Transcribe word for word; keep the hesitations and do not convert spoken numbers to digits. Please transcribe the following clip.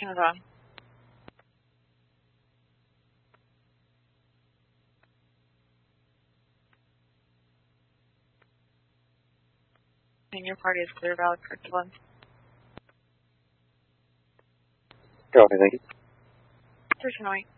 Turn it on. And your party is clear, valid, correct one. Okay, thank you. There's no